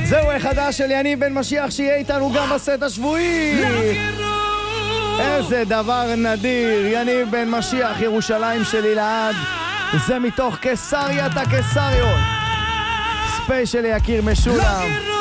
זהו החדש של יניב בן משיח שיהיה איתנו גם בסט השבועי. איזה דבר נדיר, יניב בן משיח, ירושלים שלי לעד. זה מתוך קיסריית הקיסריות, ספיישל יקיר משולם.